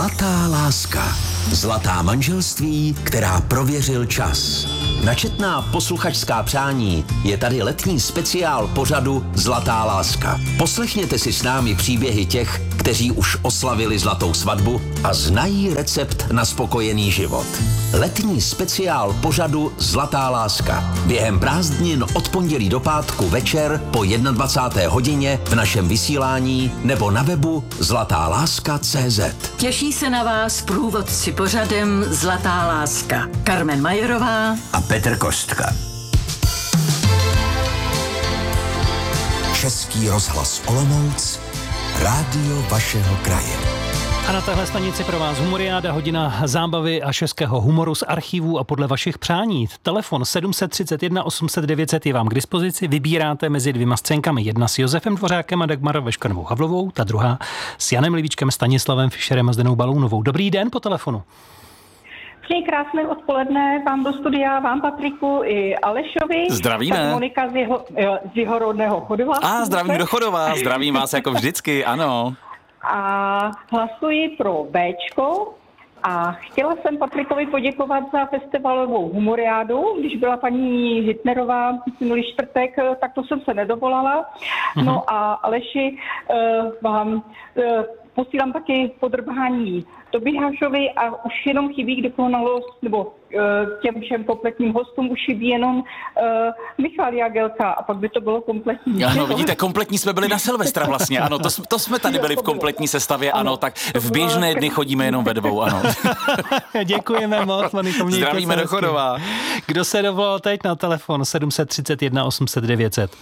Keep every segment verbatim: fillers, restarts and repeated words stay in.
Zlatá láska. Zlatá manželství, která prověřil čas. Na četná posluchačská přání je tady letní speciál pořadu Zlatá láska. Poslechněte si s námi příběhy těch, kteří už oslavili zlatou svatbu a znají recept na spokojený život. Letní speciál pořadu Zlatá láska. Během prázdnin od pondělí do pátku večer po dvacáté jedné hodině v našem vysílání nebo na webu zlatá láska tečka cé zet. Těší se na vás průvodci pořadem Zlatá láska. Carmen Majerová A Petr Kostka. Český rozhlas Olomouc, rádio vašeho kraje. A na téhle stanici pro vás Humoriáda, hodina zábavy a českého humoru z archívů a podle vašich přání. Telefon sedm set třicet jedna osm set devět set je vám k dispozici. Vybíráte mezi dvěma scénkami. Jedna s Josefem Dvořákem a Dagmar Veškanovou Havlovou, ta druhá s Janem Livíčkem, Stanislavem Fischerem a Zdenou Balounovou. Dobrý den po telefonu. Přeji krásné odpoledne vám do studia, vám Patriku i Alešovi. Zdravíme. Tak Monika z jeho, z jeho rodného Chodova. A zdravím do Chodova, zdravím vás jako vždycky, ano. A hlasuji pro Béčko a chtěla jsem Patrikovi poděkovat za festivalovou humoriádu. Když byla paní Hitnerová minulý čtvrtek, tak to jsem se nedovolala. Mhm. No a Aleši, vám posílám taky podrbání Tobiášovi a už jenom chybí dokonalost, nebo těm všem kompletním hostům už chybí jenom uh, Michal Jagelka a pak by to bylo kompletní. Ano, vidíte, kompletní jsme byli na Silvestra vlastně, ano, to, to jsme tady byli v kompletní sestavě, ano, tak v běžné dny chodíme jenom ve dvou, ano. Děkujeme moc, Moniko. Zdravíme do Chodova. Kdo se dovolal teď na telefon sedm set třicet jedna osm set devět set?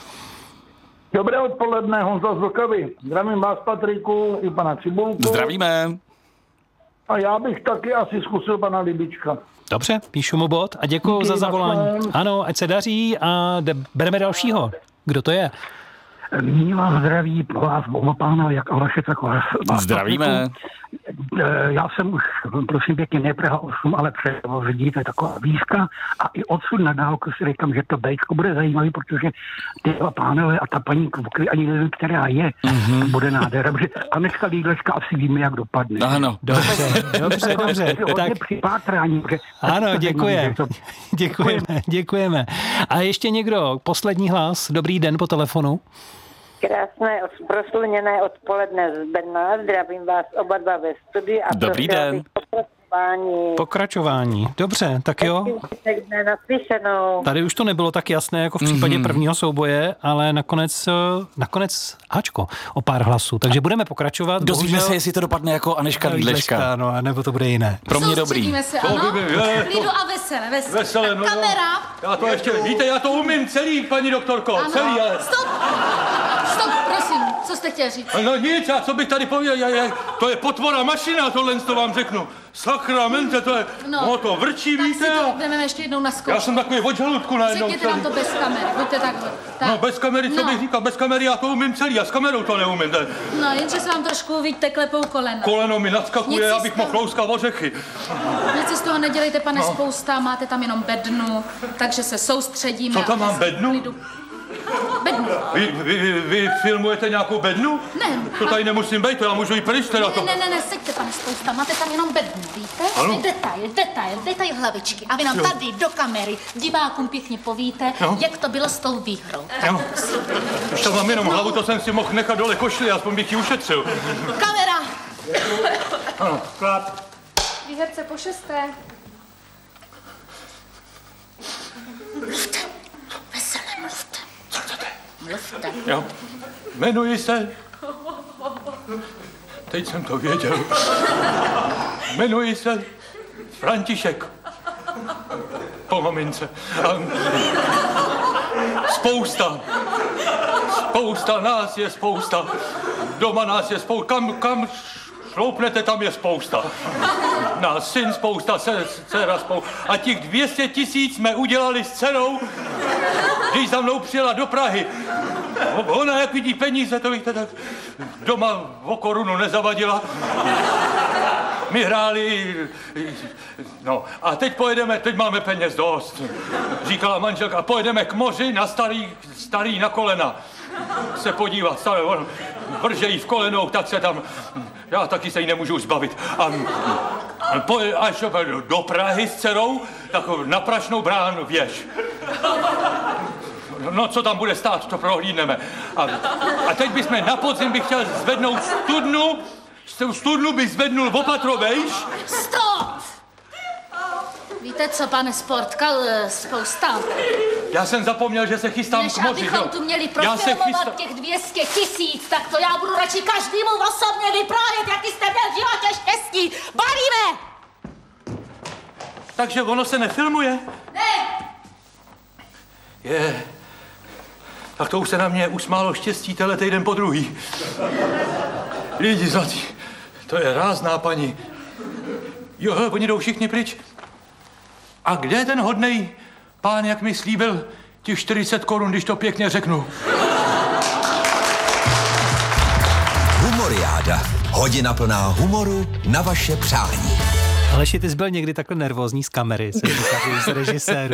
Dobré odpoledne, Honza z Vlkavy. Zdravím vás, Patriku, i pana Cibulku. Zdravíme. A já bych taky asi zkusil pana Libička. Dobře, píšu mu bod a děkuji za zavolání. Ano, ať se daří a de- bereme dalšího. Kdo to je? Mí vás zdraví po vás, oba pána, jak Aleše, tak vás. Zdravíme. Já jsem už, prosím pěkně, ne Praha osm, ale Převozdí, to je taková výzka a i odsud na dálku si říkám, že to Béčko bude zajímavý, protože ty dva pánové a ta paní Kvokry, ani nevím, která je, mm-hmm. bude nádhera, protože Anečka Lídlečka asi víme, jak dopadne. Ano. Dobře, dobře, dobře. Tak... Ano, děkujeme. Děkujeme, děkujeme. A ještě někdo, poslední hlas, dobrý den po telefonu. Krásné, prosluněné odpoledne z Brna. Zdravím vás oba dva ve studiu. A dobrý den. Pokračování. Pokračování. Dobře, tak jo. Tady už to nebylo tak jasné, jako v případě mm-hmm. prvního souboje, ale nakonec, nakonec Ačko o pár hlasů. Takže budeme pokračovat. Dozvíme bohužel... se, jestli to dopadne jako Aneška Lídlečka. No, nebo to bude jiné. Pro mě dobrý. Se, ano? Klidu a veselé, veselé. Veselé, no, kamera. Já to ještě, víte, já to umím celý, paní doktorko, ano. celý, ale... Stop, stop, prosím, co jste chtěl říct? No nic, já co bych tady pověděl, já, já, to je potvora mašina, tohle to vám řeknu. Sakramente, to je, no, no to vrčí, tak víte. Tak si to jdeme ještě jednou na zkoušku. Já jsem takový od žaludku najednou. Řekněte nám to bez kamery, buďte takhle. Tak. No bez kamery, co no. bych říkal, bez kamery já to umím celý, já s kamerou to neumím. Ten. No, jenže se vám trošku, víte, klepou koleno. Koleno mi nadskakuje, Nic abych mohl louskat ořechy. Nic si z toho nedělejte, pane, no. spousta, máte tam jenom bednu, takže se soustředíme. Co tam mám, bednu? Klidu. Bednu. Vy, vy, vy filmujete nějakou bednu? Ne. To tady nemusím být, to já můžu jít pryč teda ne, to. Ne, ne, ne, seďte, pane spousta, máte tam jenom bednu, víte? Ano. Detail, detail, detail hlavičky. A vy nám jo. tady do kamery divákům pěkně povíte, jo. jak to bylo s tou výhrou. Jo. Už tam mám jenom no. hlavu, to jsem si mohl nechat dole košli, aspoň bych ji ušetřil. Kamera! Ano, klap. Výherce po šesté. Mluvte, veselé mluvte. Co chcete? Mluvte. Jo. Jmenuji se... Teď jsem to věděl. Jmenuji se František. Po mamince. A... Spousta. Spousta nás je spousta. Doma nás je spousta. Kam, kam šloupnete, tam je spousta. Nás syn spousta, dcera spousta. A těch dvě stě tisíc jsme udělali s dcerou, když za mnou přijela do Prahy. Ona, jak vidí peníze, to víte, tak doma o korunu nezavadila. my hráli, no a teď pojedeme, teď máme peněz dost, říkala manželka, pojedeme k moři na starý, starý na kolena se podívat, staré, on vrže jí v kolenou, tak se tam, já taky se jí nemůžu zbavit. A, a poje, až do Prahy s dcerou, takovou na Prašnou bránu věž. No, co tam bude stát, to prohlídneme. A, a teď bychom na podzim bych chtěl zvednout studnu, studnu bych zvednul opatro vejš. Stop! Víte co, pane Sportka, spousta. Já jsem zapomněl, že se chystám Než k moři. abychom jo. tu měli Já se profilmovat chystám... těch dvě stě tisíc, tak to já budu radši každému osobně vyprávět, jaký jste měl v životě štěstí. Balíme! Takže ono se nefilmuje? Ne! Je... Tak to už se na mě usmálo štěstí tenhle týden po druhý. Lidi zlatí, to je rázná paní. Jo, hele, oni jdou všichni pryč. A kde je ten hodnej pán, jak mi slíbil těch čtyřicet korun, když to pěkně řeknu? Humoriáda. Hodina plná humoru na vaše přání. Aleši, ty jsi byl někdy takhle nervózní z kamery, se říkáš z režiséru.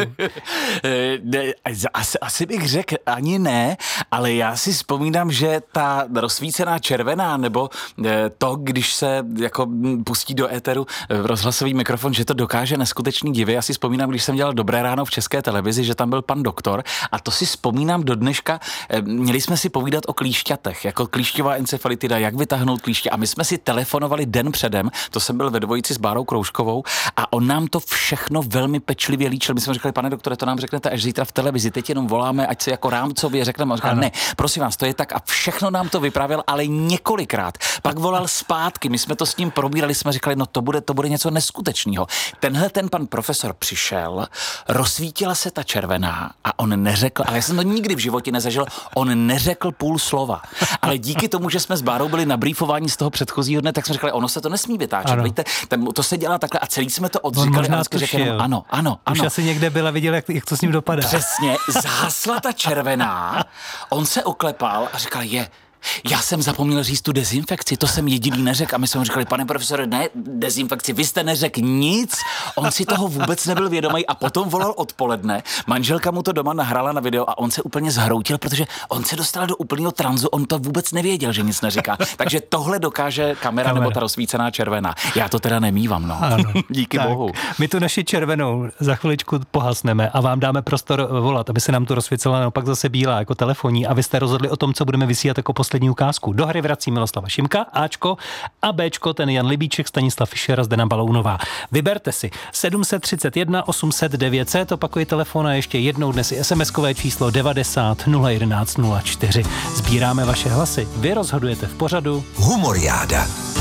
ne, asi, asi bych řekl ani ne, ale já si vzpomínám, že ta rozsvícená červená, nebo to, když se jako pustí do éteru rozhlasový mikrofon, že to dokáže neskutečný divy. Já si vzpomínám, když jsem dělal Dobré ráno v České televizi, že tam byl pan doktor a to si vzpomínám do dneška. Měli jsme si povídat o klíšťatech, jako klíšťová encefalitida, jak vytáhnout klíště a my jsme si telefonovali den předem, to jsem byl ve dvojici s Bárou Kroužkovou a on nám to všechno velmi pečlivě líčil. My jsme řekli, pane doktore, to nám řeknete až zítra v televizi, teď jenom voláme, ať se jako rámcově řekneme. A říkal, ne, prosím vás, to je tak a všechno nám to vyprávěl, ale několikrát. Pak volal zpátky, my jsme to s ním probírali, jsme říkali, no to bude, to bude něco neskutečného. Tenhle ten pan profesor přišel, rozsvítila se ta červená a on neřekl, ale já jsem to nikdy v životě nezažil, on neřekl půl slova. Ale díky tomu, že jsme s Bárou byli na briefování z toho předchozího dne, tak jsme říkali, ono se to nesmí vytáčet. Víte, ten, to se dělá takhle a celý jsme to odříkali a řekli jenom ano, ano, ano. Už asi někde byl a viděl, jak, jak to s ním dopadá. Přesně, zhasla ta červená, on se oklepal a říkal, je, já jsem zapomněl říct tu dezinfekci, to jsem jediný neřekl a my jsme mu říkali, pane profesore, ne dezinfekci, vy jste neřekl nic, on si toho vůbec nebyl vědomý a potom volal odpoledne, manželka mu to doma nahrála na video a on se úplně zhroutil, protože on se dostal do úplného tranzu, on to vůbec nevěděl, že nic neříká. Takže tohle dokáže kamera, kamera. nebo ta rozsvícená červená. Já to teda nemívám, no. Ano. Díky tak, bohu. My tu naši červenou za chviličku pohasneme a vám dáme prostor volat, aby se nám tu rozsvícela naopak zase bílá jako telefonní a vy jste rozhodli o tom, co budeme vysílat jako poslední ukázku. Do hry vrací Miloslava Šimka, Ačko a Bčko, ten Jan Libíček, Stanislav Fischer a Zdena Balounová. Vyberte si sedm set třicet jedna osm set devět set, opakuji telefon a ještě jednou dnes i es em eskové číslo devadesát nula jedenáct nula čtyři. Sbíráme vaše hlasy, vy rozhodujete v pořadu Humoriáda.